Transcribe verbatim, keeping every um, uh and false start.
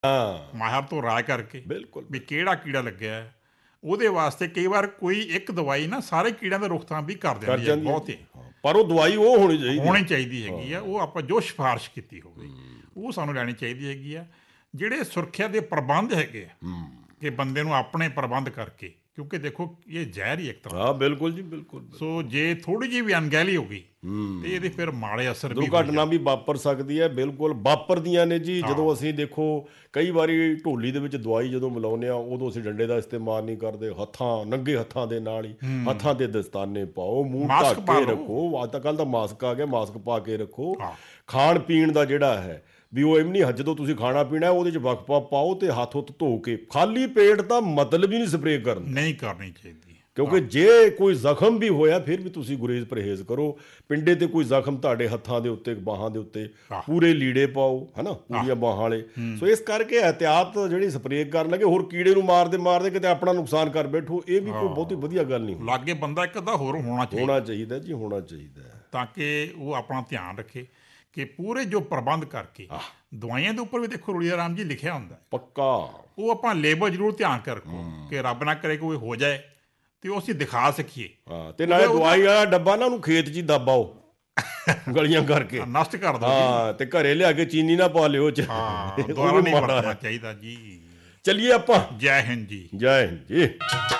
ਹਾਂ ਮਾਹਰ ਤੋਂ ਰਾਏ ਕਰਕੇ ਬਿਲਕੁਲ ਵੀ ਕਿਹੜਾ ਕੀੜਾ ਲੱਗਿਆ ਹੈ। ਉਹਦੇ ਵਾਸਤੇ ਕਈ ਵਾਰ ਕੋਈ ਇੱਕ ਦਵਾਈ ਨਾ ਸਾਰੇ ਕੀੜਿਆਂ ਦੀ ਰੋਕਥਾਮ ਵੀ ਕਰ ਕਰ ਦਿੰਦੀ ਹੈ ਜਾਂਦੀ ਹੈ ਬਹੁਤ ਜੀ। ਹੀ। ਹਾਂ, ਪਰ ਉਹ ਦਵਾਈ ਉਹ ਹੋਣੀ ਚਾਹੀਦੀ ਹੈ। ਹੋਣੀ ਚਾਹੀਦੀ ਹੈਗੀ ਆ, ਉਹ ਆਪਾਂ ਜੋ ਸਿਫਾਰਿਸ਼ ਕੀਤੀ ਹੋਵੇ ਉਹ ਸਾਨੂੰ ਲੈਣੀ ਚਾਹੀਦੀ ਹੈਗੀ ਆ। ਜਿਹੜੇ ਸੁਰੱਖਿਆ ਦੇ ਪ੍ਰਬੰਧ ਹੈਗੇ ਆ ਹੂੰ ਕਿ ਬੰਦੇ ਨੂੰ ਆਪਣੇ ਪ੍ਰਬੰਧ ਕਰਕੇ, ਕਿਉਂਕਿ ਦੇਖੋ ਇਹ ਜ਼ਹਿਰ ਹੀ ਇੱਕ ਤਰ੍ਹਾਂ ਹਾਂ ਬਿਲਕੁਲ ਜੀ ਬਿਲਕੁਲ ਬਿਲਕੁਲ। ਸੋ ਜੇ ਥੋੜੀ ਜਿਹੀ ਵੀ ਅਣਗਹਿਲੀ ਹੋ ਗਈ ਹੂੰ ਤੇ ਇਹਦੇ ਫਿਰ ਮਾੜੇ ਅਸਰ ਵੀ ਹੋ ਦੁਰਘਟਨਾ ਵੀ ਵਾਪਰ ਸਕਦੀ ਹੈ। ਬਿਲਕੁਲ ਵਾਪਰਦੀਆਂ ਨੇ ਜੀ। ਜਦੋਂ ਅਸੀਂ ਦੇਖੋ ਕਈ ਵਾਰੀ ਢੋਲੀ ਦੇ ਵਿੱਚ ਦਵਾਈ ਜਦੋਂ ਮਿਲਾਉਂਦੇ ਆ ਉਦੋਂ ਅਸੀਂ ਡੰਡੇ ਦਾ ਇਸਤੇਮਾਲ ਨਹੀਂ ਕਰਦੇ, ਹੱਥਾਂ ਨੰਗੇ ਹੱਥਾਂ ਦੇ ਨਾਲ ਹੀ ਹੱਥਾਂ ਤੇ ਦਸਤਾਨੇ ਪਾਓ, ਮੂੰਹ ਮਾਸਕ ਢੱਕ ਪਾ ਕੇ ਲਓ। ਰੱਖੋ। ਅੱਜ ਕੱਲ੍ਹ ਤਾਂ ਮਾਸਕ ਆ ਗਿਆ, ਮਾਸਕ ਪਾ ਕੇ ਰੱਖੋ। ਹਾਂ ਖਾਣ ਪੀਣ ਦਾ ਜਿਹੜਾ ਹੈ ਵੀ ਉਹ ਐਵੇਂ ਨਹੀਂ, ਜਦੋਂ ਤੁਸੀਂ ਖਾਣਾ ਪੀਣਾ ਉਹਦੇ 'ਚ ਵਕਫਾ ਪਾਓ ਤੇ ਹੱਥ ਹੁੱਥ ਧੋ ਕੇ। ਖਾਲੀ ਪੇਟ ਤਾਂ ਮਤਲਬ ਹੀ ਨਹੀਂ ਸਪਰੇਅ ਕਰਨ ਦਾ, ਨਹੀਂ ਕਰਨੀ ਚਾਹੀਦੀ। ਕਿਉਂਕਿ ਜੇ ਕੋਈ ਜ਼ਖਮ ਵੀ ਹੋਇਆ ਫਿਰ ਵੀ ਤੁਸੀਂ ਗੁਰੇਜ਼ ਪਰਹੇਜ਼ ਕਰੋ। ਪਿੰਡੇ ਤੇ ਕੋਈ ਜ਼ਖਮ ਤੁਹਾਡੇ ਹੱਥਾਂ ਦੇ ਉੱਤੇ ਬਾਹਾਂ ਦੇ ਉੱਤੇ ਹਾਂ। ਪੂਰੇ ਲੀੜੇ ਪਾਓ, ਹੈ ਨਾ, ਪੂਰੀਆਂ ਬਾਹਾਂ ਵਾਲੇ। ਸੋ ਇਸ ਕਰਕੇ ਇਹਤਿਆਤ ਜਿਹੜੀ ਸਪਰੇਅ ਕਰਨ ਲੱਗੇ ਹੋਰ ਕੀੜੇ ਨੂੰ ਮਾਰਦੇ ਮਾਰਦੇ ਕਿਤੇ ਆਪਣਾ ਨੁਕਸਾਨ ਕਰ ਬੈਠੋ, ਇਹ ਵੀ ਕੋਈ ਬਹੁਤੀ ਵਧੀਆ ਗੱਲ ਨਹੀਂ ਹੁੰਦੀ। ਲਾਗੇ ਬੰਦਾ ਇੱਕ ਅੱਧਾ ਹੋਰ ਹੋਣਾ ਚਾਹੀਦਾ ਹੋਣਾ ਚਾਹੀਦਾ ਜੀ, ਹੋਣਾ ਚਾਹੀਦਾ ਹੈ। ਤਾਂ ਕਿ ਉਹ ਆਪਣਾ ਧਿਆਨ ਰੱਖੇ ਕਿ ਪੂਰੇ ਜੋ ਪ੍ਰਬੰਧ ਕਰਕੇ ਦਵਾਈਆਂ ਦੇ ਉੱਪਰ ਵੀ ਦੇਖੋ ਰੁੜੀਆ ਰਾਮ ਜੀ ਲਿਖਿਆ ਹੁੰਦਾ ਹੈ। ਪੱਕਾ ਉਹ ਆਪਾਂ ਲੇਬਲ ਜ਼ਰੂਰ ਧਿਆਨ ਕਰ ਰੱਖੋ ਕਿ ਰੱਬ ਨਾ ਕਰੇ ਕੋਈ ਹੋ ਜਾਏ ਤੇ ਉਹ ਅਸੀਂ ਦਿਖਾ ਸਕੀਏ। ਹਾਂ, ਤੇ ਨਾਲੇ ਦਵਾਈ ਵਾਲਾ ਡੱਬਾ ਨਾ ਉਹਨੂੰ ਖੇਤ 'ਚ ਹੀ ਦੱਬਾਓ ਗਲੀਆਂ ਕਰਕੇ, ਨਸ਼ਟ ਕਰ ਦਿਓ। ਹਾਂ, ਤੇ ਘਰੇ ਲਿਆ ਕੇ ਚੀਨੀ ਨਾ ਪਾ ਲਿਓ 'ਚ। ਹਾਂ, ਦੁਬਾਰਾ ਨਹੀਂ ਵਰਤਣਾ ਚਾਹੀਦਾ ਜੀ। ਚਲਿਏ ਆਪਾਂ। ਜੈ ਹਿੰਦ ਜੀ। ਜੈ ਹਿੰਦ ਜੀ।